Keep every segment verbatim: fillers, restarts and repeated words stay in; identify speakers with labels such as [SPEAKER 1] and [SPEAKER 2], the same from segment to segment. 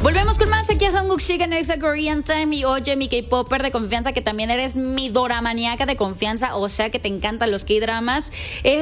[SPEAKER 1] Volvemos con más aquí a Hanguk Chic en Exa Korean Time. Y oye, mi K-Popper de confianza, que también eres mi doramaníaca de confianza, o sea que te encantan los K-dramas,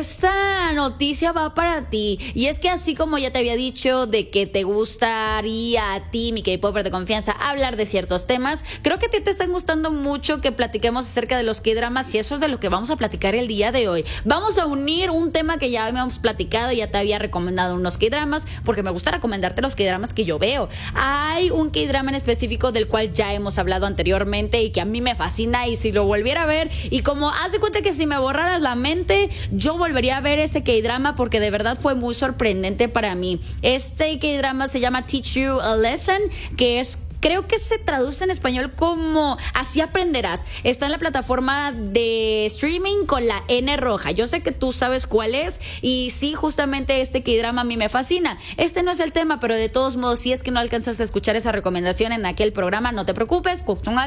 [SPEAKER 1] esta noticia va para ti. Y es que así como ya te había dicho de que te gustaría a ti, mi K-Popper de confianza, hablar de ciertos temas, creo que a ti te están gustando mucho que platiquemos acerca de los K-dramas, y eso es de lo que vamos a platicar el día de hoy. Vamos a unir un tema que ya habíamos platicado, ya te había recomendado unos K-dramas, porque me gusta recomendarte los K-dramas que yo veo. Hay un K-drama en específico del cual ya hemos hablado anteriormente y que a mí me fascina, y si lo volviera a ver, y como haz de cuenta que si me borraras la mente, yo volvería a ver ese K-drama porque de verdad fue muy sorprendente para mí. Este K-drama se llama Teach You a Lesson, que es, creo que se traduce en español como Así aprenderás. Está en la plataforma de streaming con la N roja. Yo sé que tú sabes cuál es. Y sí, justamente este K-drama a mí me fascina. Este no es el tema, pero de todos modos, si es que no alcanzaste a escuchar esa recomendación en aquel programa, no te preocupes.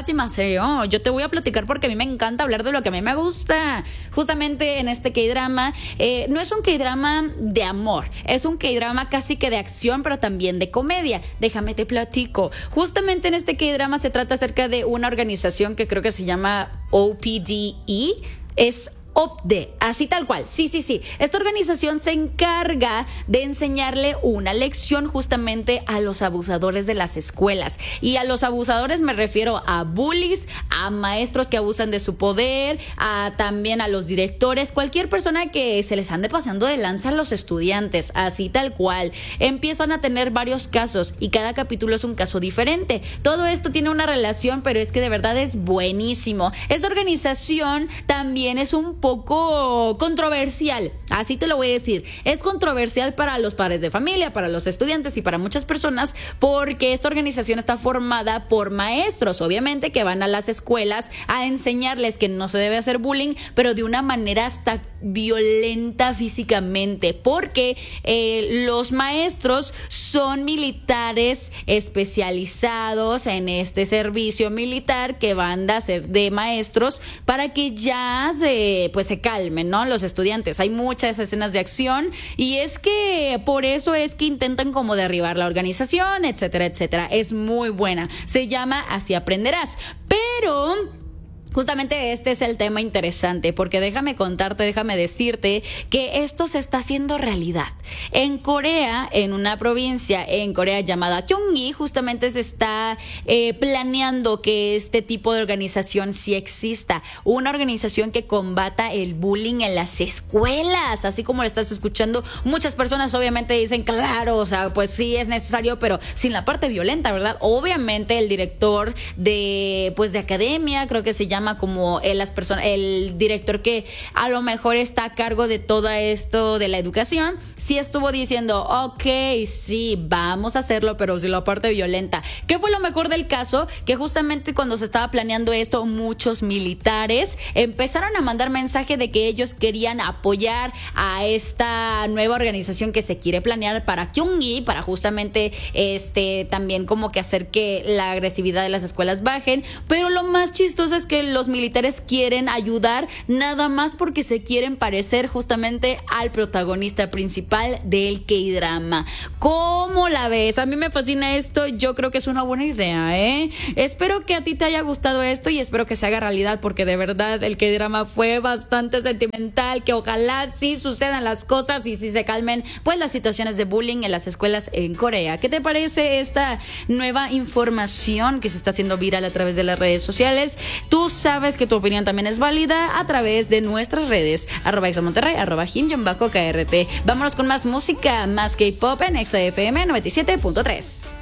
[SPEAKER 1] Yo te voy a platicar porque a mí me encanta hablar de lo que a mí me gusta. Justamente en este K-drama, eh, no es un K-drama de amor. Es un K-drama casi que de acción, pero también de comedia. Déjame te platico. Justamente en este K-drama se trata acerca de una organización que creo que se llama O P D E. Es O P D E, así tal cual, sí, sí, sí. Esta organización se encarga de enseñarle una lección justamente a los abusadores de las escuelas. Y a los abusadores me refiero a bullies, a maestros que abusan de su poder, a también a los directores, cualquier persona que se les ande pasando de lanza a los estudiantes, así tal cual. Empiezan a tener varios casos y cada capítulo es un caso diferente. Todo esto tiene una relación, pero es que de verdad es buenísimo. Esta organización también es un poco controversial, así te lo voy a decir. Es controversial para los padres de familia, para los estudiantes y para muchas personas, porque esta organización está formada por maestros, obviamente, que van a las escuelas a enseñarles que no se debe hacer bullying, pero de una manera hasta violenta físicamente, porque eh, los maestros son militares especializados en este servicio militar que van a ser de maestros para que ya se pues se calmen, ¿no? Los estudiantes. Hay muchas escenas de acción y es que por eso es que intentan como derribar la organización, etcétera, etcétera. Es muy buena. Se llama Así aprenderás. Pero justamente este es el tema interesante, porque déjame contarte, déjame decirte que esto se está haciendo realidad. En Corea, en una provincia en Corea llamada Gyeonggi, justamente se está eh, planeando que este tipo de organización sí exista. Una organización que combata el bullying en las escuelas, así como lo estás escuchando. Muchas personas obviamente dicen, claro, o sea, pues sí es necesario, pero sin la parte violenta, ¿verdad? Obviamente el director de, pues de academia, creo que se llama como el, las personas, el director que a lo mejor está a cargo de todo esto de la educación, sí estuvo diciendo, ok, sí, vamos a hacerlo, pero sin la parte violenta. ¿Qué fue lo mejor del caso? Que justamente cuando se estaba planeando esto, muchos militares empezaron a mandar mensaje de que ellos querían apoyar a esta nueva organización que se quiere planear para Gyeonggi, para justamente este también como que hacer que la agresividad de las escuelas bajen. Pero lo más chistoso es que los militares quieren ayudar nada más porque se quieren parecer justamente al protagonista principal del K-drama. ¿Cómo la ves? A mí me fascina esto. Yo creo que es una buena idea, ¿eh? Espero que a ti te haya gustado esto y espero que se haga realidad, porque de verdad el K-drama fue bastante sentimental. Que ojalá sí sucedan las cosas y sí se calmen pues las situaciones de bullying en las escuelas en Corea. ¿Qué te parece esta nueva información que se está haciendo viral a través de las redes sociales? Tú sabes que tu opinión también es válida a través de nuestras redes, arroba Exa Monterrey, arroba Jim-K R T. Vámonos con más música, más K-pop en Exa F M noventa y siete punto tres.